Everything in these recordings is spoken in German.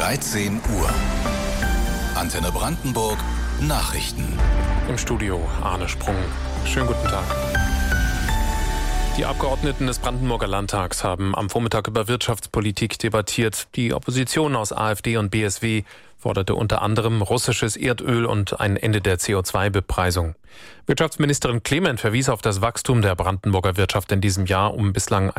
13 Uhr. Antenne Brandenburg Nachrichten. Im Studio Arne Sprung. Schönen guten Tag. Die Abgeordneten des Brandenburger Landtags haben am Vormittag über Wirtschaftspolitik debattiert. Die Opposition aus AfD und BSW forderte unter anderem russisches Erdöl und ein Ende der CO2-Bepreisung. Wirtschaftsministerin Clement verwies auf das Wachstum der Brandenburger Wirtschaft in diesem Jahr um bislang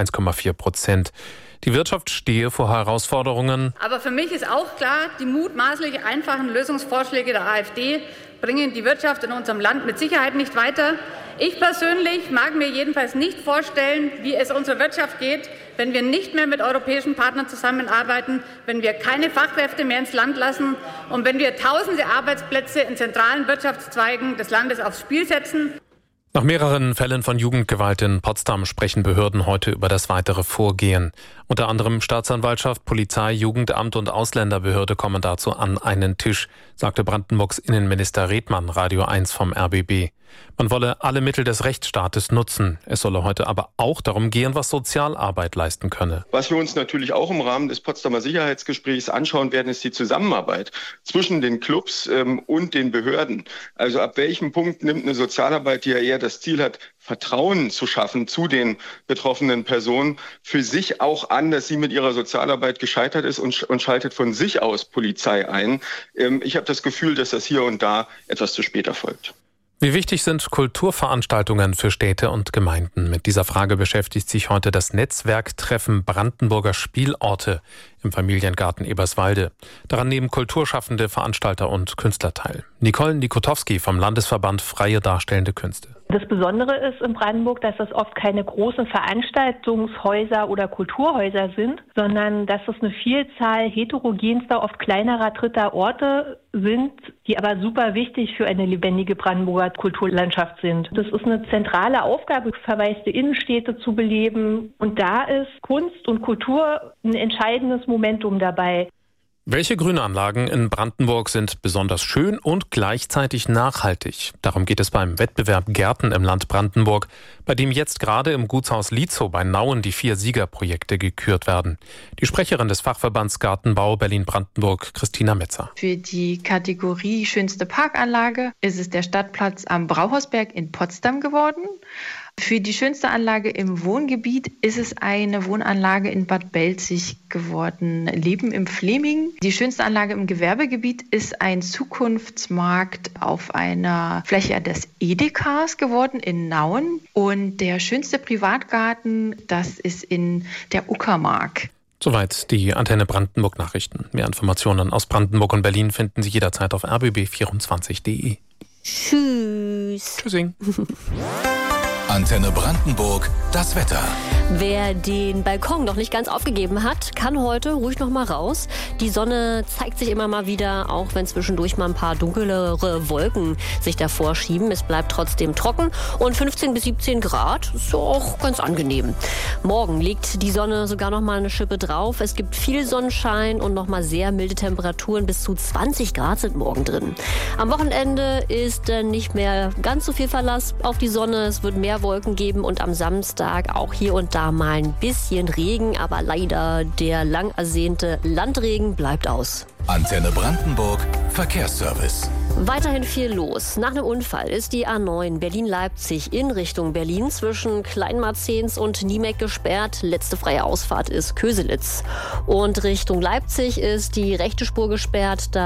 1,4%. Die Wirtschaft stehe vor Herausforderungen. Aber für mich ist auch klar, die mutmaßlich einfachen Lösungsvorschläge der AfD bringen die Wirtschaft in unserem Land mit Sicherheit nicht weiter. Ich persönlich mag mir jedenfalls nicht vorstellen, wie es unserer Wirtschaft geht, wenn wir nicht mehr mit europäischen Partnern zusammenarbeiten, wenn wir keine Fachkräfte mehr ins Land lassen und wenn wir tausende Arbeitsplätze in zentralen Wirtschaftszweigen des Landes aufs Spiel setzen. Nach mehreren Fällen von Jugendgewalt in Potsdam sprechen Behörden heute über das weitere Vorgehen. Unter anderem Staatsanwaltschaft, Polizei, Jugendamt und Ausländerbehörde kommen dazu an einen Tisch, sagte Brandenburgs Innenminister Redmann, Radio 1 vom RBB. Man wolle alle Mittel des Rechtsstaates nutzen. Es solle heute aber auch darum gehen, was Sozialarbeit leisten könne. Was wir uns natürlich auch im Rahmen des Potsdamer Sicherheitsgesprächs anschauen werden, ist die Zusammenarbeit zwischen den Clubs und den Behörden. Also ab welchem Punkt nimmt eine Sozialarbeit, die ja eher das Ziel hat, Vertrauen zu schaffen zu den betroffenen Personen, für sich auch an, dass sie mit ihrer Sozialarbeit gescheitert ist und schaltet von sich aus Polizei ein. Ich habe das Gefühl, dass das hier und da etwas zu spät erfolgt. Wie wichtig sind Kulturveranstaltungen für Städte und Gemeinden? Mit dieser Frage beschäftigt sich heute das Netzwerktreffen Brandenburger Spielorte im Familiengarten Eberswalde. Daran nehmen Kulturschaffende, Veranstalter und Künstler teil. Nicole Nikotowski vom Landesverband Freie Darstellende Künste. Das Besondere ist in Brandenburg, dass es oft keine großen Veranstaltungshäuser oder Kulturhäuser sind, sondern dass es eine Vielzahl heterogenster, oft kleinerer dritter Orte sind, die aber super wichtig für eine lebendige Brandenburger Kulturlandschaft sind. Das ist eine zentrale Aufgabe, verwaiste Innenstädte zu beleben. Und da ist Kunst und Kultur ein entscheidendes Momentum dabei. Welche Grünanlagen in Brandenburg sind besonders schön und gleichzeitig nachhaltig? Darum geht es beim Wettbewerb Gärten im Land Brandenburg, bei dem jetzt gerade im Gutshaus Lietzow bei Nauen die 4 Siegerprojekte gekürt werden. Die Sprecherin des Fachverbands Gartenbau Berlin-Brandenburg, Christina Metzer. Für die Kategorie schönste Parkanlage ist es der Stadtplatz am Brauhausberg in Potsdam geworden. Für die schönste Anlage im Wohngebiet ist es eine Wohnanlage in Bad Belzig geworden, Leben im Fleming. Die schönste Anlage im Gewerbegebiet ist ein Zukunftsmarkt auf einer Fläche des Edekas geworden in Nauen. Und der schönste Privatgarten, das ist in der Uckermark. Soweit die Antenne Brandenburg Nachrichten. Mehr Informationen aus Brandenburg und Berlin finden Sie jederzeit auf rbb24.de. Tschüss. Tschüssing. Antenne Brandenburg, das Wetter. Wer den Balkon noch nicht ganz aufgegeben hat, kann heute ruhig noch mal raus. Die Sonne zeigt sich immer mal wieder, auch wenn zwischendurch mal ein paar dunklere Wolken sich davor schieben. Es bleibt trotzdem trocken und 15 bis 17 Grad ist auch ganz angenehm. Morgen liegt die Sonne sogar noch mal eine Schippe drauf. Es gibt viel Sonnenschein und noch mal sehr milde Temperaturen. Bis zu 20 Grad sind morgen drin. Am Wochenende ist nicht mehr ganz so viel Verlass auf die Sonne. Es wird mehr Wolken geben und am Samstag auch hier und da mal ein bisschen Regen, aber leider der lang ersehnte Landregen bleibt aus. Antenne Brandenburg Verkehrsservice. Weiterhin viel los. Nach einem Unfall ist die A9 Berlin-Leipzig in Richtung Berlin zwischen Kleinmarzens und Niemek gesperrt. Letzte freie Ausfahrt ist Köselitz. Und Richtung Leipzig ist die rechte Spur gesperrt. Da